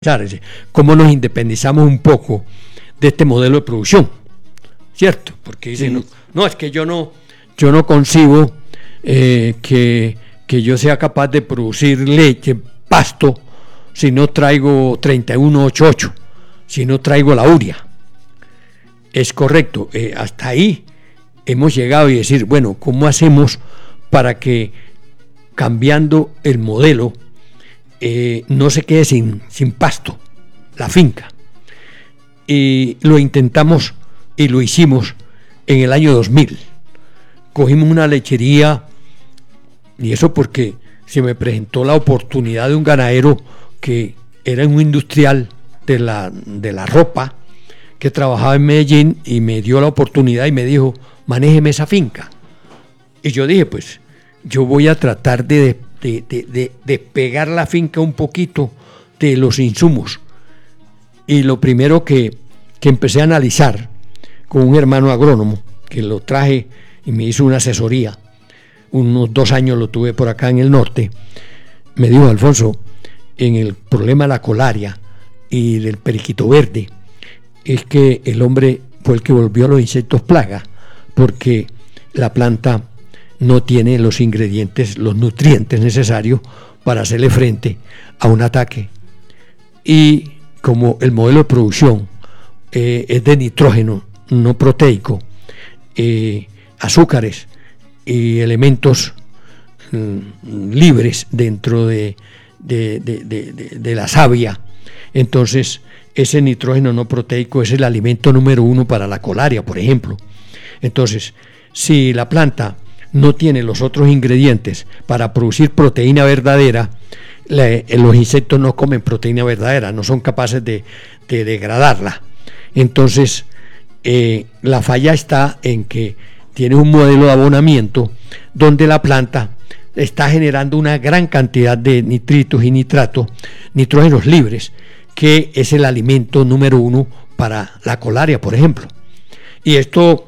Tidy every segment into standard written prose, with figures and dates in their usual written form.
cómo nos independizamos un poco de este modelo de producción, ¿cierto? Porque dicen, no, es que yo no concibo que yo sea capaz de producir leche, pasto, si no traigo 3188, si no traigo la urea. Es correcto, hasta ahí hemos llegado y decir, bueno, ¿cómo hacemos para que cambiando el modelo no se quede sin pasto la finca? Y lo intentamos y lo hicimos en el año 2000. Cogimos una lechería, y eso porque se me presentó la oportunidad de un ganadero que era un industrial de la ropa, que trabajaba en Medellín, y me dio la oportunidad y me dijo, manéjeme esa finca. Y yo dije, pues yo voy a tratar de pegar la finca un poquito de los insumos. Y lo primero que empecé a analizar con un hermano agrónomo, que lo traje y me hizo una asesoría, unos 2 años lo tuve por acá en el norte, me dijo, Alfonso, en el problema de la colaria y del periquito verde, es que el hombre fue el que volvió a los insectos plaga, porque la planta no tiene los ingredientes, los nutrientes necesarios para hacerle frente a un ataque. Y como el modelo de producción es de nitrógeno no proteico, azúcares y elementos libres dentro de la savia, entonces ese nitrógeno no proteico es el alimento número 1 para la colaria, por ejemplo. Entonces, si la planta no tiene los otros ingredientes para producir proteína verdadera, los insectos no comen proteína verdadera, no son capaces de degradarla. Entonces, la falla está en que tiene un modelo de abonamiento donde la planta está generando una gran cantidad de nitritos y nitratos, nitrógenos libres, que es el alimento número 1 para la colaria, por ejemplo. Y esto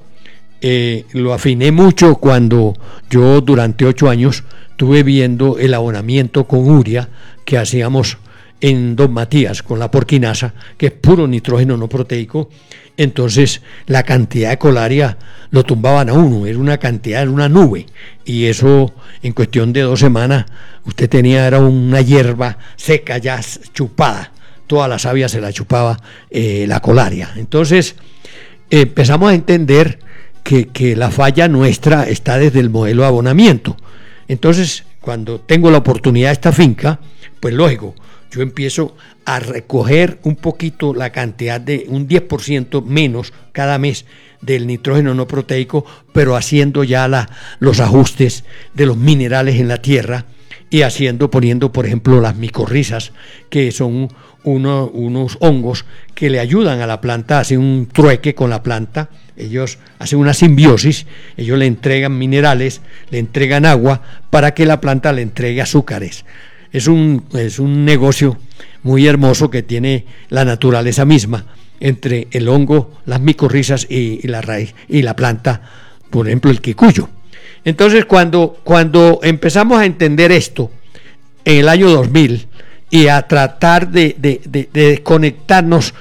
lo afiné mucho cuando yo durante 8 años estuve viendo el abonamiento con urea que hacíamos en Don Matías con la porquinasa, que es puro nitrógeno no proteico. Entonces la cantidad de colaria lo tumbaban a uno, era una cantidad, era una nube, y eso en cuestión de 2 semanas usted tenía, era una hierba seca ya chupada, toda la savia se la chupaba la colaria. Entonces empezamos a entender que la falla nuestra está desde el modelo de abonamiento. Entonces, cuando tengo la oportunidad de esta finca, pues lógico, yo empiezo a recoger un poquito la cantidad de un 10% menos cada mes del nitrógeno no proteico, pero haciendo ya los ajustes de los minerales en la tierra y poniendo, por ejemplo, las micorrizas, que son unos hongos que le ayudan a la planta, hacen un trueque con la planta, ellos hacen una simbiosis, ellos le entregan minerales, le entregan agua para que la planta le entregue azúcares. Es un negocio muy hermoso que tiene la naturaleza misma entre el hongo, las micorrizas y la raíz y la planta, por ejemplo el quicuyo. Entonces cuando empezamos a entender esto en el año 2000 y a tratar de desconectarnos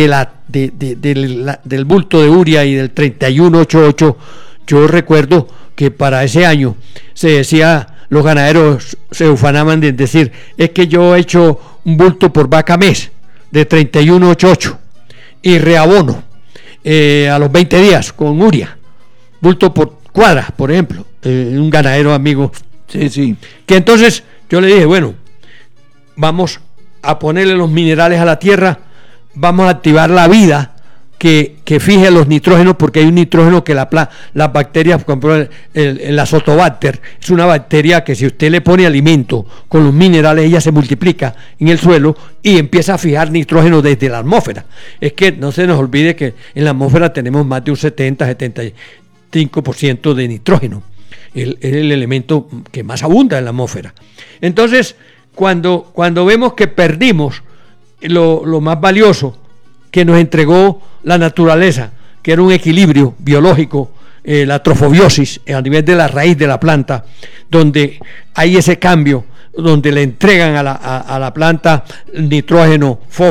del bulto de urea y del 3188, yo recuerdo que para ese año se decía, los ganaderos se ufanaban de decir, es que yo he hecho un bulto por vaca mes de 3188 y reabono a los 20 días con urea, bulto por cuadra, por ejemplo, un ganadero amigo, sí, que entonces yo le dije, bueno, vamos a ponerle los minerales a la tierra, vamos a activar la vida que fije los nitrógenos, porque hay un nitrógeno que las bacterias, por ejemplo el azotobacter, es una bacteria que si usted le pone alimento con los minerales, ella se multiplica en el suelo y empieza a fijar nitrógeno desde la atmósfera. Es que no se nos olvide que en la atmósfera tenemos más de un 70-75% de nitrógeno, es el elemento que más abunda en la atmósfera. Entonces, cuando vemos que perdimos lo más valioso que nos entregó la naturaleza, que era un equilibrio biológico, la trofobiosis a nivel de la raíz de la planta, donde hay ese cambio donde le entregan a la planta nitrógeno,